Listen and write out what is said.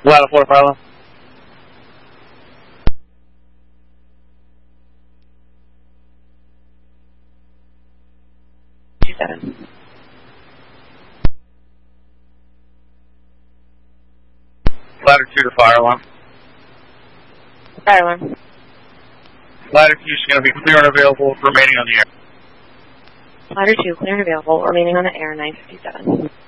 Ladder 4 fire alarm. Ladder 2 to fire alarm. Fire alarm. Ladder 2 is going to be clear and available, remaining on the air. Ladder 2, clear and available, remaining on the air, 957.